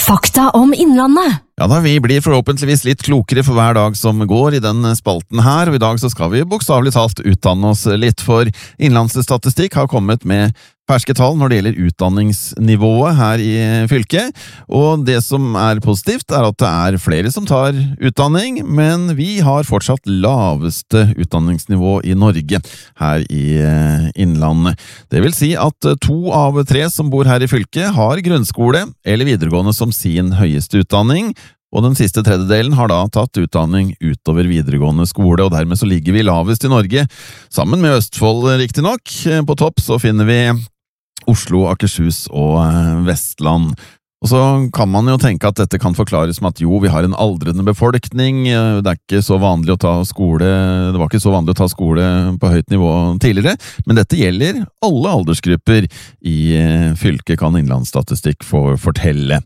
Fakta om Innlandet. Ja da, vi blir forhåpentligvis litt klokere for hver dag som går i den spalten her, og i dag så skal vi bokstavelig talt utdanne oss litt, for Innlandsstatistikk har kommet med ferske tall når det gjelder utdanningsnivået her i fylket, og det som er positivt er at det er flere som tar utdanning, men vi har fortsatt laveste utdanningsnivå i Norge her i Innlandet. Det vil si at 2 av 3 som bor her i fylket har grunnskole eller videregående som sin høyeste utdanning, og den siste tredjedelen har da tatt utdanning utover videregående skole, og dermed så ligger vi lavest i Norge, sammen med Østfold riktig nok. På topp så finner vi Oslo, Akershus og Vestland. Og så kan man jo tenke at dette kan forklares med at jo, vi har en aldrende befolkning, det er ikke så vanlig å ta skole, det var ikke så vanlig å ta skole på høyt nivå tidligere, men dette gjelder alle aldersgrupper i fylket, kan Innlandsstatistikk fortelle.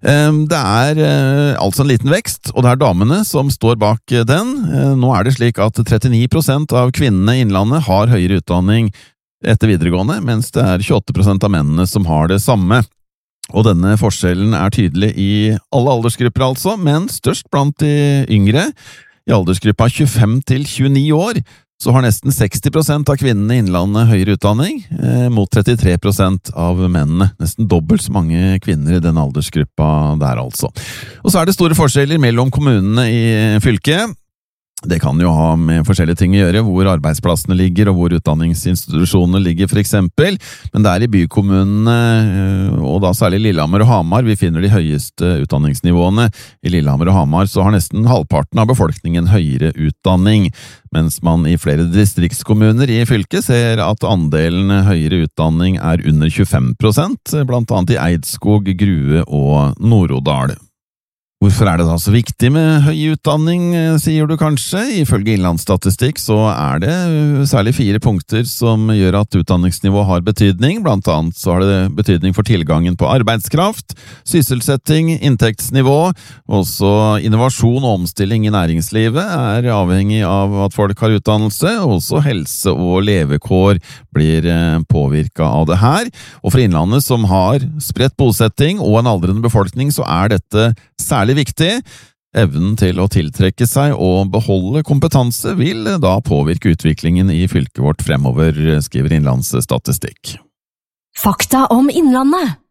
Det er altså en liten vekst, og det er damene som står bak den. Nå er det slik at 39% av kvinnene i Innlandet har høyere utdanning etter videregående, mens det er 28% av mennene som har det samme. Og denne forskjellen er tydelig i alle aldersgrupper altså, men størst blant de yngre. I aldersgruppa 25 til 29 år så har nesten 60% av kvinnene i Innlandet høyere utdanning, mot 33% av mennene. Nesten dobbelt så mange kvinner i den aldersgruppa der altså. Og så er det store forskjeller mellom kommunene i fylket. Det kan jo ha med forskjellige ting å gjøre, hvor arbeidsplassene ligger og hvor utdanningsinstitusjonene ligger for eksempel, men det er i bykommunene, og da særlig Lillehammer og Hamar, vi finner de høyeste utdanningsnivåene. I Lillehammer og Hamar så har nesten halvparten av befolkningen høyere utdanning, mens man i flere distriktskommuner i fylket ser at andelen høyere utdanning er under 25%, blant annet i Eidskog, Grue og Nord-Odal. Hvorfor er det da så viktig med høy utdanning, sier du kanskje? Ifølge Innlandsstatistikk så er det særlig 4 punkter som gjør at utdanningsnivå har betydning. Blant annet så har det betydning for tilgangen på arbeidskraft, sysselsetting, inntektsnivå, også innovasjon og omstilling i næringslivet er avhengig av at folk har utdannelse, og også helse og levekår blir påvirket av det her. Og for Innlandet som har spredt bosetting og en aldrende befolkning så er dette særlig viktig. Evnen til å tiltrekke seg og beholde kompetanse vil da påvirke utviklingen i fylket vårt fremover, skriver Innlandsstatistikk. Fakta om Innlandet.